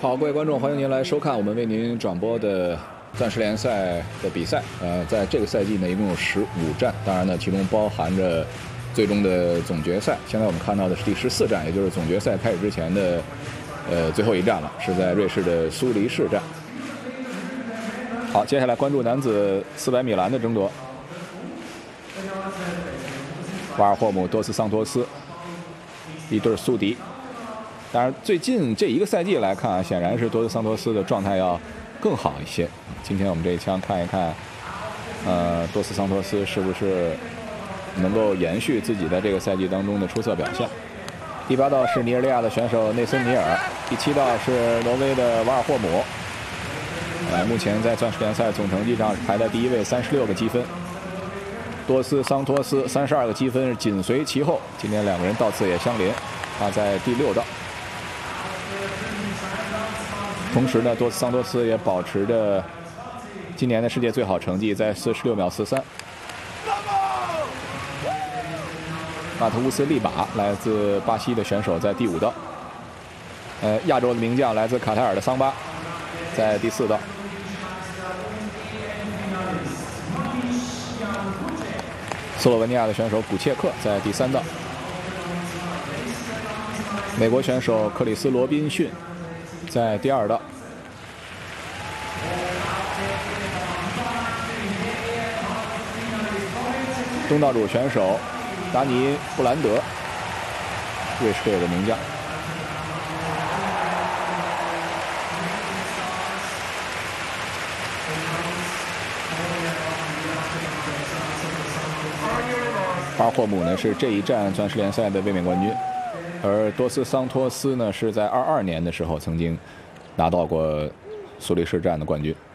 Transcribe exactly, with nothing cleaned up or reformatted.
好，各位观众，欢迎您来收看我们为您转播的钻石联赛的比赛。呃，在这个赛季呢，一共有十五战，当然呢，其中包含着最终的总决赛。现在我们看到的是第十四战，也就是总决赛开始之前的呃最后一战了，是在瑞士的苏黎世站。好，接下来关注男子四百米栏的争夺。瓦尔霍姆、多斯桑托斯一对宿敌。当然，最近这一个赛季来看啊，显然是多斯桑托斯的状态要更好一些。今天我们这一枪看一看，呃，多斯桑托斯是不是能够延续自己在这个赛季当中的出色表现？第八道是尼日利亚的选手内森尼尔，第七道是挪威的瓦尔霍姆。呃，目前在钻石联赛总成绩上排在第一位，三十六个积分。多斯桑托斯三十二个积分，紧随其后。今天两个人道次也相邻，他在第六道。同时呢，多斯桑托斯也保持着今年的世界最好成绩，在四十六秒四三。马特乌斯利马来自巴西的选手在第五道。呃，亚洲的名将来自卡塔尔的桑巴在第四道。斯洛文尼亚的选手古切克在第三道。美国选手克里斯罗宾逊在第二道。东道主选手达尼布兰德，瑞士队的名将。巴尔霍姆呢是这一站钻石联赛的卫冕冠军，而多斯桑托斯呢是在二二年的时候曾经拿到过苏黎世站的冠军。